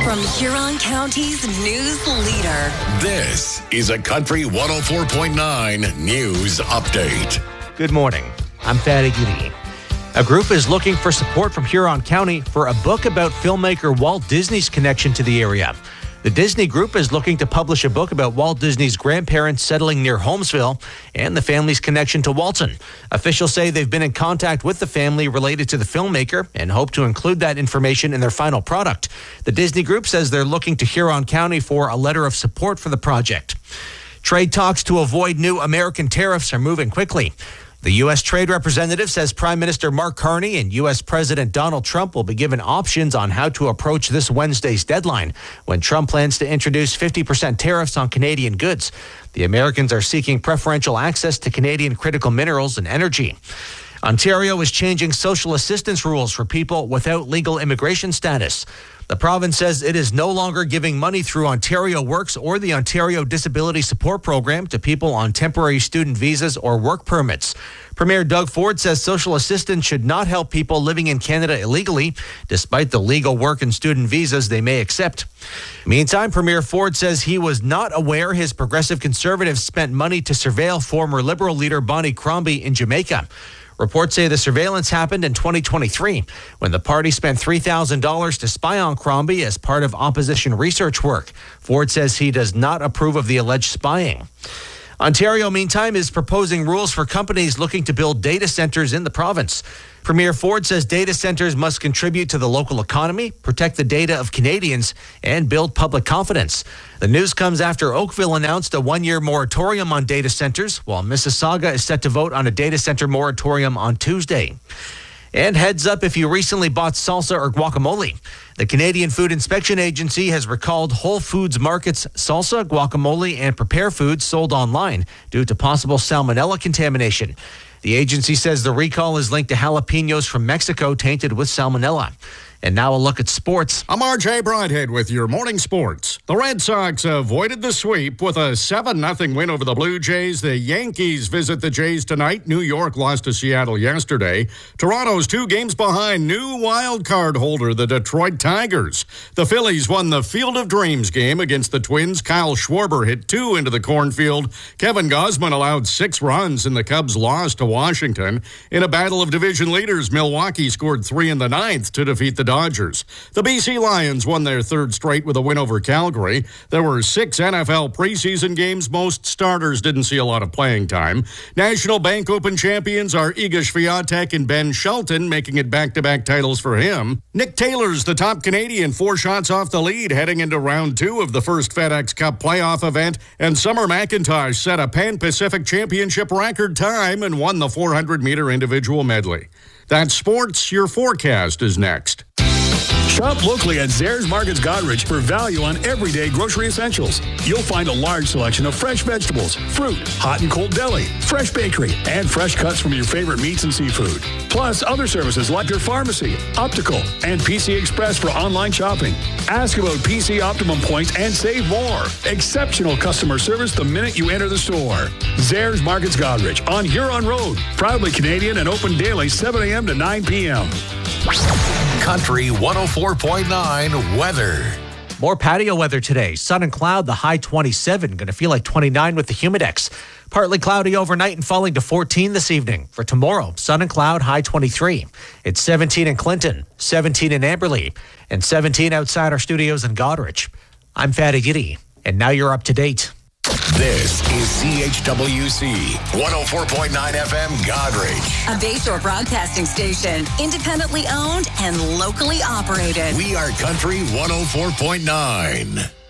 From Huron County's news leader. This is a Country 104.9 News Update. Good morning. I'm Fatty Giddy. A group is looking for support from Huron County for a book about filmmaker Walt Disney's connection to the area. The Disney Group is looking to publish a book about Walt Disney's grandparents settling near Holmesville and the family's connection to Walton. Officials say they've been in contact with the family related to the filmmaker and hope to include that information in their final product. The Disney Group says they're looking to Huron County for a letter of support for the project. Trade talks to avoid new American tariffs are moving quickly. The U.S. Trade Representative says Prime Minister Mark Carney and U.S. President Donald Trump will be given options on how to approach this Wednesday's deadline, when Trump plans to introduce 50% tariffs on Canadian goods. The Americans are seeking preferential access to Canadian critical minerals and energy. Ontario is changing social assistance rules for people without legal immigration status. The province says it is no longer giving money through Ontario Works or the Ontario Disability Support Program to people on temporary student visas or work permits. Premier Doug Ford says social assistance should not help people living in Canada illegally, despite the legal work and student visas they may accept. Meantime, Premier Ford says he was not aware his Progressive Conservatives spent money to surveil former Liberal leader Bonnie Crombie in Jamaica. Reports say the surveillance happened in 2023 when the party spent $3,000 to spy on Crombie as part of opposition research work. Ford says he does not approve of the alleged spying. Ontario, meantime, is proposing rules for companies looking to build data centers in the province. Premier Ford says data centers must contribute to the local economy, protect the data of Canadians, and build public confidence. The news comes after Oakville announced a one-year moratorium on data centers, while Mississauga is set to vote on a data center moratorium on Tuesday. And heads up if you recently bought salsa or guacamole. The Canadian Food Inspection Agency has recalled Whole Foods Market's salsa, guacamole, and prepare foods sold online due to possible salmonella contamination. The agency says the recall is linked to jalapenos from Mexico tainted with salmonella. And now a look at sports. I'm RJ Broadhead with your morning sports. The Red Sox avoided the sweep with a 7-0 win over the Blue Jays. The Yankees visit the Jays tonight. New York lost to Seattle yesterday. Toronto's 2 games behind new wild card holder, the Detroit Tigers. The Phillies won the Field of Dreams game against the Twins. Kyle Schwarber hit 2 into the cornfield. Kevin Gausman allowed 6 runs, and the Cubs lost to Washington. In a battle of division leaders, Milwaukee scored 3 in the 9th to defeat the Dodgers. The BC Lions won their 3rd straight with a win over Calgary. There were 6 NFL preseason games. Most starters didn't see a lot of playing time. National Bank Open champions are Iga Swiatek and Ben Shelton, making it back-to-back titles for him. Nick Taylor's the top Canadian, 4 shots off the lead heading into round 2 of the first FedEx Cup playoff event. And Summer McIntosh set a Pan-Pacific Championship record time and won the 400-meter individual medley. That's sports. Your forecast is next. Shop locally at Zehrs Markets Goderich for value on everyday grocery essentials. You'll find a large selection of fresh vegetables, fruit, hot and cold deli, fresh bakery, and fresh cuts from your favorite meats and seafood. Plus other services like your pharmacy, optical, and PC Express for online shopping. Ask about PC Optimum points and save more. Exceptional customer service the minute you enter the store. Zehrs Markets Goderich on Huron Road. Proudly Canadian and open daily 7 a.m. to 9 p.m. Country 104.9 weather. More patio weather today. Sun and cloud, the high 27. Going to feel like 29 with the Humidex. Partly cloudy overnight and falling to 14 this evening. For tomorrow, sun and cloud, high 23. It's 17 in Clinton, 17 in Amberley, and 17 outside our studios in Goderich. I'm Fatty Giddy, and now you're up to date. This is CHWC 104.9 FM Goderich. A Bayshore broadcasting station, independently owned and locally operated. We are Country 104.9.